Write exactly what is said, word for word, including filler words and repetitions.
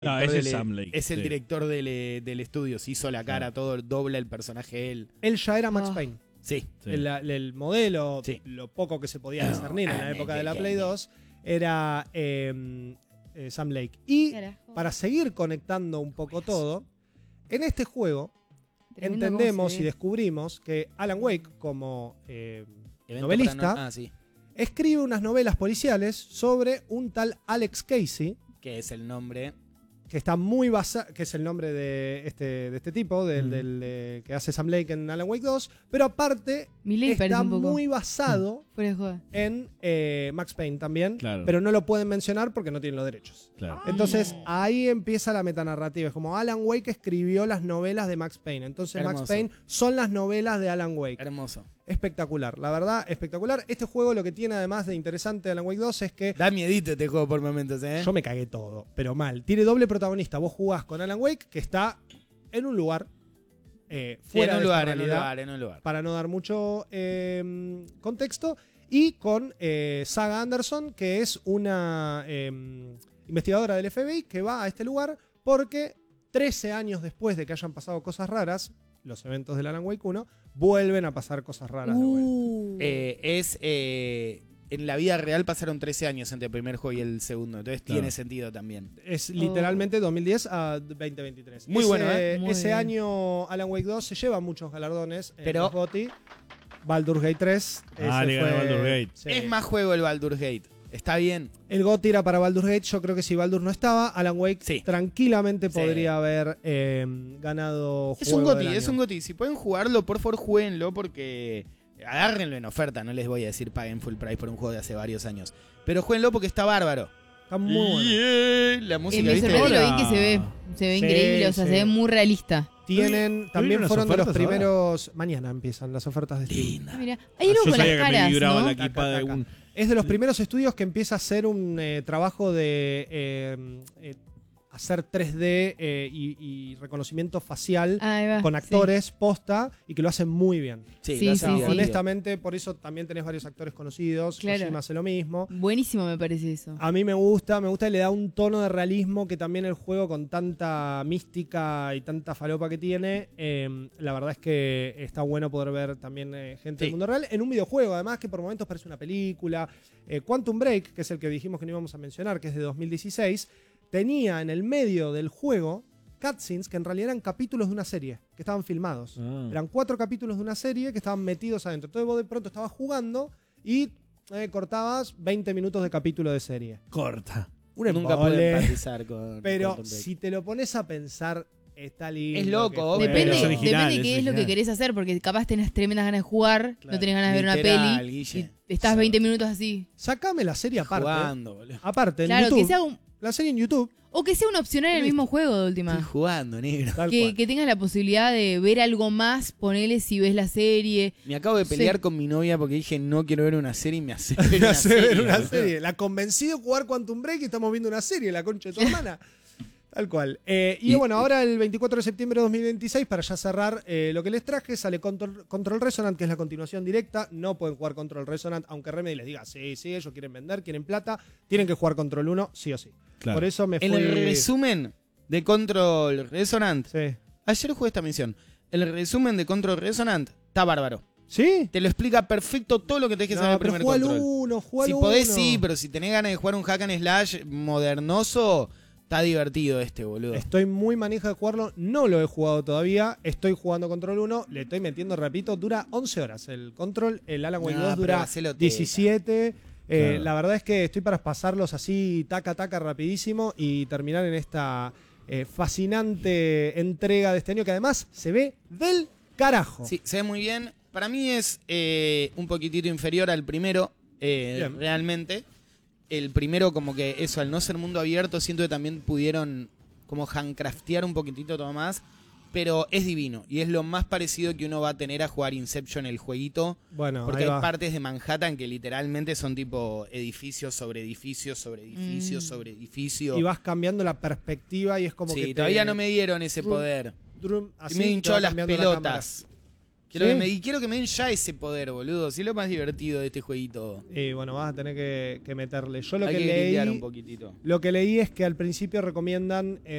No, ese del, es Sam Lake. es el sí. director del, del estudio. Se hizo la cara, todo, dobla el personaje él. Él ya era Max Oh. Payne. Sí. Sí. El, el modelo, Sí. lo poco que se podía discernir en la Ah, época que- de la que- Play dos, era eh, eh, Sam Lake. Y Carajo. para seguir conectando un poco todo, en este juego Tremendo cómo entendemos se y ve. descubrimos que Alan Wake, como eh, Evento novelista, para no- ah, sí. escribe unas novelas policiales sobre un tal Alex Casey, Que es el nombre. que está muy basado, que es el nombre de este, de este tipo, del, Mm. del, eh, que hace Sam Lake en Alan Wake dos, pero aparte Milei parece está un poco. muy basado Fuera de joda. en eh, Max Payne también, Claro. pero no lo pueden mencionar porque no tienen los derechos. Claro. Entonces ahí empieza la metanarrativa. Es como Alan Wake escribió las novelas de Max Payne. Entonces Max Hermoso. Payne son las novelas de Alan Wake. Hermoso. Espectacular, la verdad, espectacular. Este juego lo que tiene además de interesante de Alan Wake dos es que Da miedito este juego por momentos, ¿eh? yo me cagué todo, pero mal. Tiene doble protagonista. Vos jugás con Alan Wake, que está en un lugar eh, Sí, fuera en un de lugar, esta en un realidad, lugar, en un lugar. para no dar mucho eh, contexto, y con eh, Saga Anderson, que es una eh, investigadora del F B I que va a este lugar porque trece años después de que hayan pasado cosas raras, los eventos del Alan Wake uno, vuelven a pasar cosas raras de vuelta. Uh. Eh, es. eh, en la vida real pasaron trece años entre el primer juego y el segundo. Entonces Claro. tiene sentido también. Es literalmente dos mil diez a veinte veintitrés. Muy ese, bueno, ¿eh? Muy ese bien. año Alan Wake dos se lleva muchos galardones en Pero- los GOTY. Baldur's Gate tres. Ah, ese le ganó fue- Baldur's Gate. sí. Es más juego el Baldur's Gate. Está bien. El GOTY era para Baldur's Gate. Yo creo que si Baldur no estaba, Alan Wake Sí. tranquilamente Sí. podría haber eh, ganado Es un juego GOTY, del es año. un GOTY. Si pueden jugarlo, por favor, jueguenlo porque agárrenlo en oferta. No les voy a decir paguen full price por un juego de hace varios años. Pero jueguenlo porque está bárbaro. Está muy bueno. Yeah, la Eh, música, me ¿viste? sorprende lo Hola. bien que se ve. Se ve Sí, increíble, o sea, sí. se ve muy realista. Tienen, también unas fueron de los ofertas ahora? primeros. Mañana empiezan las ofertas de Steam. Linda. Ah, mira, hay algo Yo con sabía las que me caras, vibraba ¿no? la equipa de Taca, un... Es de los primeros estudios que empieza a hacer un eh, trabajo de eh, eh, hacer tres D eh, y, y reconocimiento facial Ahí va, con sí. actores posta y que lo hacen muy bien. Sí, Sí, lo O hace sea, sí, bien. sí. honestamente, por eso también tenés varios actores conocidos. Claro. Kojima hace lo mismo. Buenísimo me parece eso. A mí me gusta, me gusta y le da un tono de realismo que también el juego, con tanta mística y tanta falopa que tiene, eh, la verdad es que está bueno poder ver también eh, gente Sí. del mundo real en un videojuego, además que por momentos parece una película. Eh, Quantum Break, que es el que dijimos que no íbamos a mencionar, que es de dos mil dieciséis, tenía en el medio del juego cutscenes que en realidad eran capítulos de una serie, que estaban filmados. Ah. Eran cuatro capítulos de una serie que estaban metidos adentro. Entonces vos de pronto estabas jugando y eh, cortabas veinte minutos de capítulo de serie. Corta. Un Nunca embole. pude empatizar con. Pero con Tom Brady. si te lo pones a pensar, está lindo. Es loco, que obvio. juegue. Depende, es original, depende es qué es lo que original. querés hacer, porque capaz tenés tremendas ganas de jugar, Claro. no tenés ganas de ver una Literal, peli, Guille. y estás veinte minutos así. Sacame la serie aparte. Jugando, boludo. Aparte, en Claro, YouTube. que sea un, La serie en YouTube. o que sea una opcional en el Listo. mismo juego de Estoy última. jugando, negro. Tal Que, cual. que tengas la posibilidad de ver algo más, ponele si ves la serie. Me acabo de pelear Sí. con mi novia porque dije no quiero ver una serie y me hace Me ver una hace serie. ver una boludo. serie. La convencí de jugar Quantum Break y estamos viendo una serie, la concha de tu hermana. Tal cual. Eh, y, Y- bueno, ahora el veinticuatro de septiembre de dos mil veintiséis, para ya cerrar eh, lo que les traje, sale Control, Control Resonant, que es la continuación directa. No pueden jugar Control Resonant, aunque Remedy les diga, sí, sí, ellos quieren vender, quieren plata. Tienen que jugar Control uno, sí o sí. Claro. Por eso me fui... El resumen de Control Resonant. Sí. Ayer jugué esta misión. El resumen de Control Resonant está bárbaro. ¿Sí? Te lo explica perfecto todo lo que tenés que saber No, del pero primer juega al Control. uno, juega Si al podés, uno. sí, pero si tenés ganas de jugar un hack and slash modernoso, está divertido este, boludo. Estoy muy manija de jugarlo, no lo he jugado todavía, estoy jugando Control uno, le estoy metiendo, repito, dura once horas el Control, el Alan Wake No, dos pero dura hacelo teta. diecisiete. Eh, Claro. La verdad es que estoy para pasarlos así, taca, taca, rapidísimo y terminar en esta eh, fascinante entrega de este año que además se ve del carajo. Sí, se ve muy bien. Para mí es eh, un poquitito inferior al primero, eh, Bien. realmente. El primero, como que eso, al no ser mundo abierto, siento que también pudieron como handcraftear un poquitito todo más. Pero es divino y es lo más parecido que uno va a tener a jugar Inception, el jueguito. Bueno, Porque ahí hay va. partes de Manhattan que literalmente son tipo edificios sobre edificios sobre edificios Mm. sobre edificios. Y vas cambiando la perspectiva y es como Sí, que te- todavía no me dieron ese Drum- poder. drum, Y así me te hinchó va las cambiando la pelotas. Quiero ¿Sí? que me, y quiero que me den ya ese poder, boludo. Si es lo más divertido de este jueguito. Y bueno, vas a tener que, que meterle. Yo lo Hay que, que grindear leí, un poquitito. lo que leí es que al principio recomiendan